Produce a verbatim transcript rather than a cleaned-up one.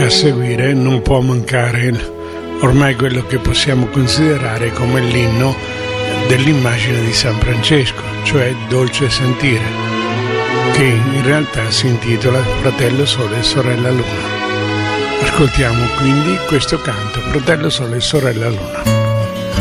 A seguire non può mancare ormai quello che possiamo considerare come l'inno dell'immagine di San Francesco, cioè Dolce Sentire, che in realtà si intitola Fratello Sole e Sorella Luna. Ascoltiamo quindi questo canto, Fratello Sole e Sorella Luna.